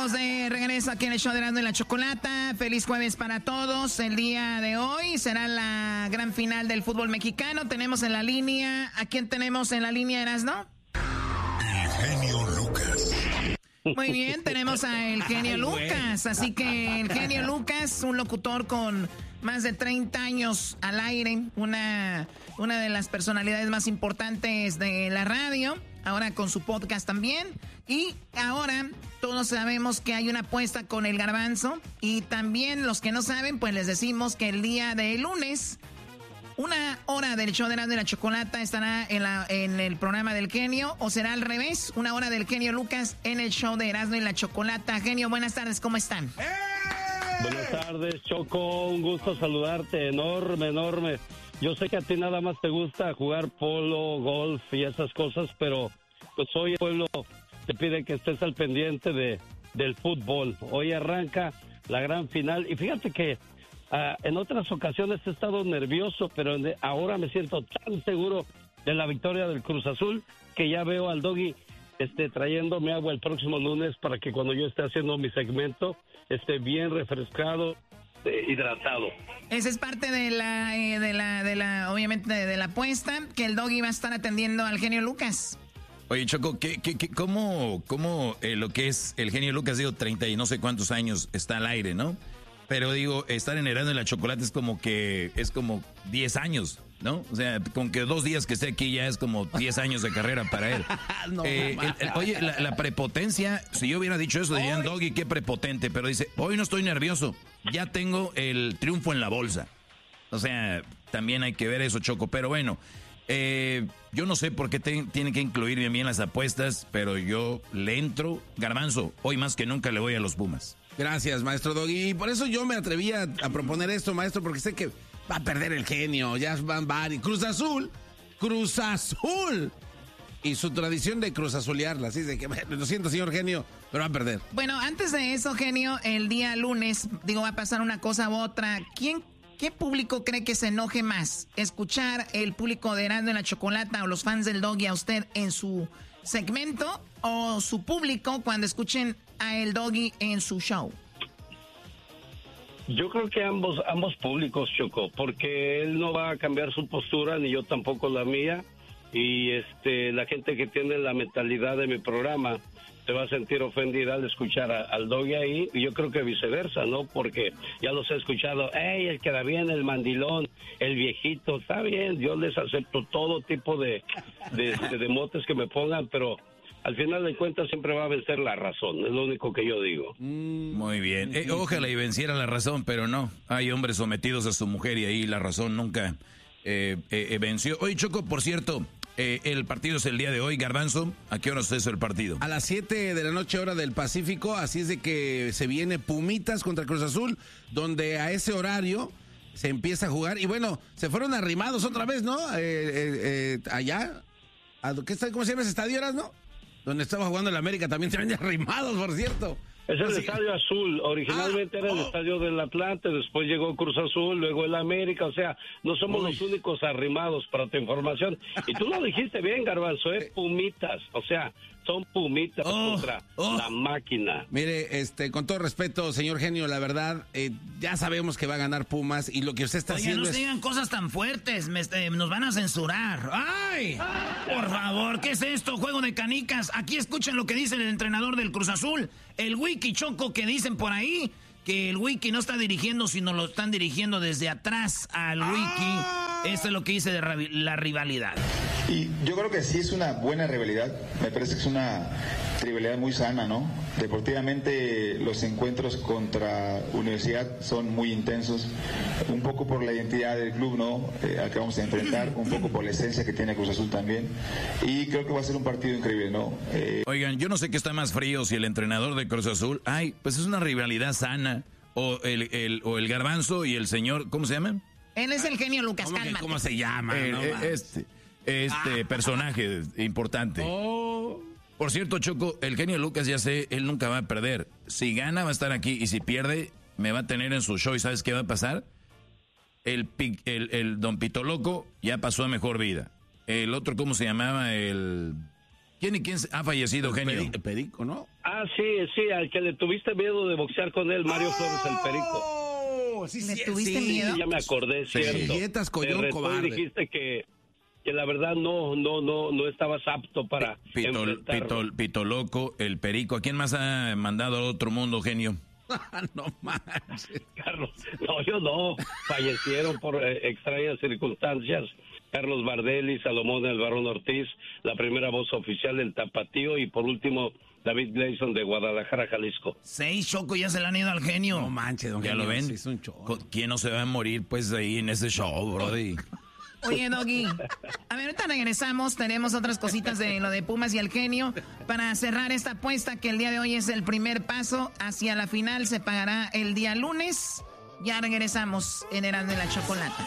Estamos de regreso aquí en el show de Erasmo y la Chocolata. Feliz jueves para todos. El día de hoy será la gran final del fútbol mexicano. Tenemos en la línea... ¿A quién tenemos en la línea, Erasmo? El genio Lucas. Muy bien, tenemos a el genio Lucas. Así que el genio Lucas, un locutor con más de 30 años al aire. Una de las personalidades más importantes de la radio. Ahora con su podcast también. Y ahora todos sabemos que hay una apuesta con el Garbanzo. Y también los que no saben, pues les decimos que el día de lunes, una hora del show de Erasmo y la Chocolata estará en el programa del genio. O será al revés, una hora del genio Lucas en el show de Erasmo y la Chocolata. Genio, buenas tardes, ¿cómo están? Buenas tardes, Choco. Un gusto saludarte. Enorme. Yo sé que a ti nada más te gusta jugar polo, golf y esas cosas, pero pues hoy el pueblo te pide que estés al pendiente del fútbol. Hoy arranca la gran final y fíjate que en otras ocasiones he estado nervioso, pero ahora me siento tan seguro de la victoria del Cruz Azul que ya veo al Doggy trayéndome agua el próximo lunes para que cuando yo esté haciendo mi segmento esté bien refrescado, hidratado. Esa es parte de la obviamente de la apuesta, que el Doggy va a estar atendiendo al genio Lucas. Oye, Choco, ¿cómo lo que es el genio Lucas, digo, 30 y no sé cuántos años está al aire, ¿no? Pero digo, estar en Erasmo y la Chocolate es como 10 años, ¿no? O sea, con que 2 días que esté aquí ya es como 10 años de carrera para él. Oye, la prepotencia, si yo hubiera dicho eso, dirían, Doggy, qué prepotente, pero dice, hoy no estoy nervioso, ya tengo el triunfo en la bolsa. O sea, también hay que ver eso, Choco, pero bueno, yo no sé por qué tienen que incluir bien las apuestas, pero yo le entro. Garbanzo, hoy más que nunca le voy a los Pumas. Gracias, maestro Doggy. Y por eso yo me atreví a proponer esto, maestro, porque sé que va a perder el genio. Ya van varios. Cruz Azul. Y su tradición de cruzazulearla. Así de que, lo siento, señor genio, pero va a perder. Bueno, antes de eso, genio, el día lunes, va a pasar una cosa u otra. ¿Qué público cree que se enoje más? ¿Escuchar el público de Erasmo y la Chocolata o los fans del Doggy a usted en su segmento? ¿O su público cuando escuchen a el Doggy en su show? Yo creo que ambos públicos, Choco, porque él no va a cambiar su postura, ni yo tampoco la mía, y la gente que tiene la mentalidad de mi programa se va a sentir ofendida al escuchar al Doggy ahí, y yo creo que viceversa, ¿no? Porque ya los he escuchado, el que da bien, el mandilón, el viejito, está bien, yo les acepto todo tipo de motes que me pongan, pero al final de cuentas siempre va a vencer la razón, es lo único que yo digo. Muy bien, ojalá y venciera la razón, pero no, hay hombres sometidos a su mujer y ahí la razón nunca venció. Oye, Choco, por cierto, el partido es el día de hoy, Garbanzo, ¿a qué hora es eso el partido? A las 7 de la noche, hora del Pacífico, así es de que se viene Pumitas contra Cruz Azul, donde a ese horario se empieza a jugar, y bueno, se fueron arrimados otra vez, ¿no? Allá, ¿cómo se llama ese estadio, no? Donde estaba jugando el América, también se ven arrimados, por cierto. Es el Estadio Azul, originalmente era el Estadio del Atlante, después llegó Cruz Azul, luego el América, o sea, no somos los únicos arrimados, para tu información. Y tú lo dijiste bien, Garbanzo, Pumitas, o sea, son Pumitas contra la máquina. Mire, con todo respeto, señor genio, la verdad, ya sabemos que va a ganar Pumas, y lo que usted está haciendo no digan cosas tan fuertes, nos van a censurar. ¡Ay! Por favor, ¿qué es esto? Juego de canicas. Aquí escuchen lo que dice el entrenador del Cruz Azul, el Wiki, Choco, que dicen por ahí que el Wiki no está dirigiendo, sino lo están dirigiendo desde atrás al Wiki. Eso es lo que dice de la rivalidad. Y yo creo que sí es una buena rivalidad, me parece que es una rivalidad muy sana, ¿no? Deportivamente los encuentros contra Universidad son muy intensos, un poco por la identidad del club, ¿no? Al que vamos a enfrentar, un poco por la esencia que tiene Cruz Azul también, y creo que va a ser un partido increíble, ¿no? Oigan, yo no sé qué está más frío, si el entrenador de Cruz Azul, pues es una rivalidad sana, o el Garbanzo y el señor, ¿cómo se llaman? Él es el genio Lucas, cálmate. ¿Cómo se llama? Personaje importante. Por cierto, Choco, el genio Lucas, ya sé, él nunca va a perder. Si gana va a estar aquí, y si pierde me va a tener en su show. ¿Y sabes qué va a pasar? El Don Pito Loco ya pasó a mejor vida. El otro, ¿cómo se llamaba? ¿Quién ha fallecido, genio? Perico, ¿no? Ah, sí, al que le tuviste miedo de boxear con él, Mario Flores, el Perico. Sí, ¿Le tuviste miedo? Ya me acordé, cierto. Galletas, collón, cobarde. Dijiste que la verdad no estabas apto para enfrentarlo. Pito Loco, el Perico. ¿A quién más ha mandado al otro mundo, genio? No manches. Carlos, no, yo no. Fallecieron por extrañas circunstancias. Carlos Bardelli, Salomón el Barón Ortiz, la primera voz oficial del Tapatío y por último David Gleason de Guadalajara, Jalisco. 6, Choco, ya se le han ido al genio. No manches, don ¿Ya Genio, lo ven? sí, es un show. ¿Quién no se va a morir pues ahí en ese show, brody? Oye, Doggy, a ver, ahorita regresamos, tenemos otras cositas de lo de Pumas y el genio. Para cerrar esta apuesta que el día de hoy es el primer paso hacia la final, se pagará el día lunes. Ya regresamos en Erasmo y la Chocolata.